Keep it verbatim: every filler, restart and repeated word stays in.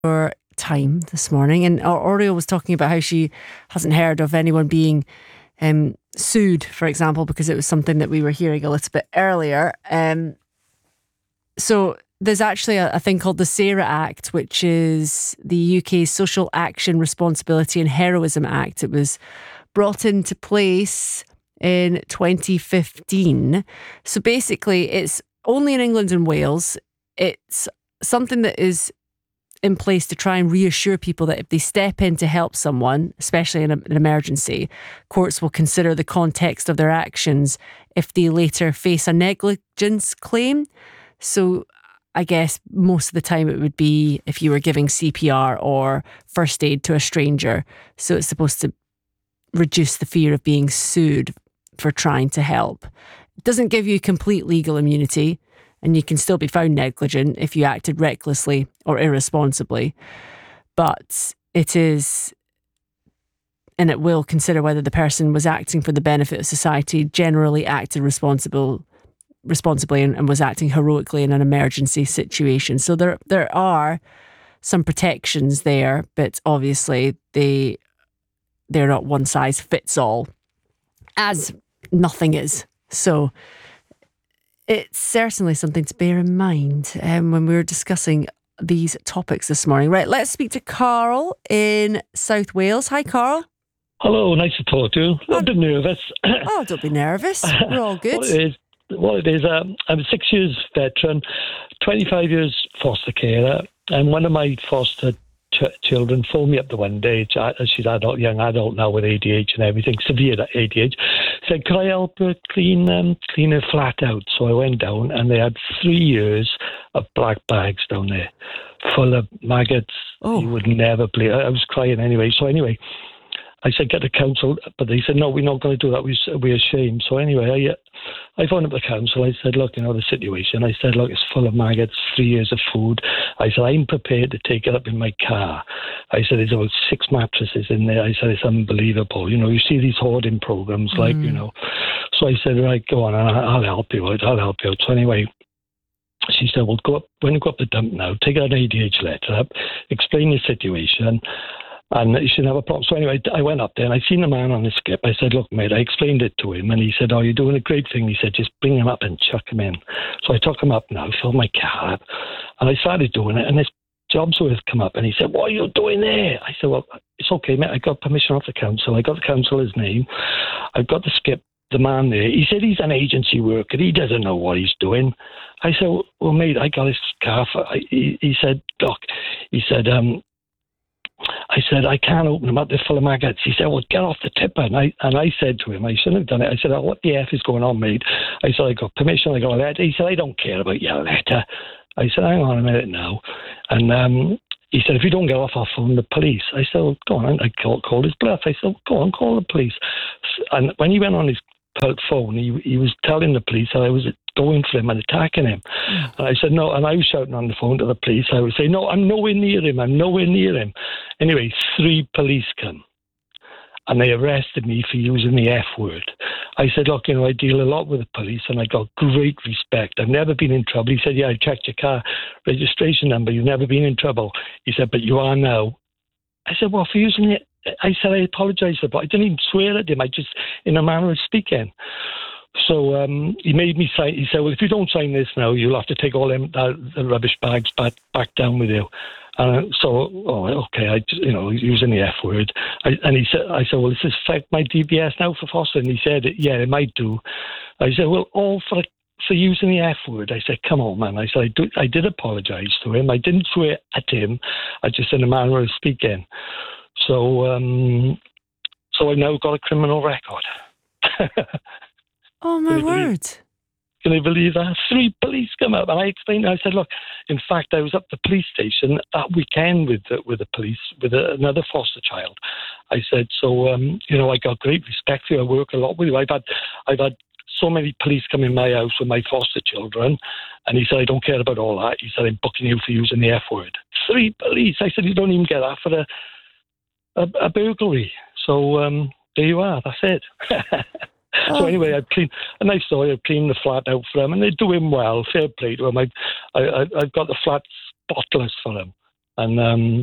your time this morning. And Oriel was talking about how she hasn't heard of anyone being um, sued, for example, because it was something that we were hearing a little bit earlier. Um, so there's actually a, a thing called the SARA Act, which is the U K's Social Action, Responsibility and Heroism Act. It was brought into place in twenty fifteen. So basically, it's only in England and Wales. It's something that is in place to try and reassure people that if they step in to help someone, especially in a, an emergency, courts will consider the context of their actions if they later face a negligence claim. So I guess most of the time it would be if you were giving C P R or first aid to a stranger. So it's supposed to reduce the fear of being sued for trying to help. It doesn't give you complete legal immunity, and you can still be found negligent if you acted recklessly or irresponsibly. But it is, and it will consider whether the person was acting for the benefit of society, generally acted responsible, responsibly and, and was acting heroically in an emergency situation. So there there are some protections there, but obviously they, they're not one size fits all, as nothing is. So it's certainly something to bear in mind um, when we were discussing these topics this morning. Right, let's speak to Carl in South Wales. Hi, Carl. Hello, nice to talk to you. A little bit nervous. Oh, don't be nervous. We're all good. What it is, what it is um, I'm a six years veteran, twenty-five years foster carer, and one of my foster ch- children phoned me up the one day. She's an adult, young adult now with A D H and everything, severe A D H. Said, could I help her clean um, clean her flat out? So I went down, and they had three years of black bags down there, full of maggots. Oh. You would never believe. I was crying anyway. So anyway, I said, get the council, but they said, no, we're not going to do that. We, we're ashamed. So anyway, I I phoned up the council. I said, look, you know, the situation. I said, look, it's full of maggots, three years of food. I said, I'm prepared to take it up in my car. I said, there's about six mattresses in there. I said, it's unbelievable. You know, you see these hoarding programs, like, mm. you know. So I said, right, go on, and I'll help you out. I'll help you out. So anyway, she said, well, go up, when you go up the dump now, take an A D H letter up, explain your situation, and you shouldn't have a problem. So anyway, I went up there and I seen the man on the skip. I said, look, mate, I explained it to him, and he said, oh, you're doing a great thing. He said, just bring him up and chuck him in. So I took him up now, filled my car up, and I started doing it, and this Jobsworth come up, and he said, what are you doing there? I said, well, it's okay, mate. I got permission off the council. I got the councillor's name. I've got the skip, the man there. He said he's an agency worker. He doesn't know what he's doing. I said, well, well mate, I got his car. For, I, he, he said, look, he said, um, I said, I can't open them up, they're full of maggots. He said, well, get off the tipper. And I and I said to him, I shouldn't have done it. I said, oh, what the F is going on, mate? I said, I got permission, I got a letter. He said, I don't care about your letter. I said, hang on a minute now. And um, he said, if you don't get off, I'll phone the police. I said, well, go on. I called, called his bluff. I said, go on, call the police. And when he went on his phone, he, he was telling the police that I was going for him and attacking him. Mm. And I said, no, and I was shouting on the phone to the police. I would say, no, I'm nowhere near him. I'm nowhere near him. Anyway, three police come and they arrested me for using the F word. I said, look, you know, I deal a lot with the police and I got great respect. I've never been in trouble. He said, yeah, I checked your car registration number. You've never been in trouble. He said, but you are now. I said, well, for using it, I said, I apologise for it, but I didn't even swear at him. I just, in a manner of speaking. So um, he made me sign. He said, well, if you don't sign this now, you'll have to take all them uh, the rubbish bags back back down with you. And so, oh, okay, I just, you know, using the F word. I, and he said, I said, well, does this affect my D B S now for foster? And he said, yeah, it might do. I said, well, all for for using the F word. I said, come on, man. I said, I, do, I did apologise to him. I didn't swear at him. I just in a manner of speaking. So, um, so I've now got a criminal record. Oh, my can word. Believe, can you believe that? Three police come up, and I explained, I said, look, in fact, I was up the police station that weekend with the, with the police, with a, another foster child. I said, so, um, you know, I got great respect for you. I work a lot with you. I've had, I've had so many police come in my house with my foster children, and he said, I don't care about all that. He said, I'm booking you for using the F word. Three police. I said, you don't even get that for a, a, a burglary. So, um, there you are. That's it. So anyway, I've cleaned a nice story. I've cleaned the flat out for them, and they're doing well. Fair play to them. I, I, I've got the flat spotless for them, and um,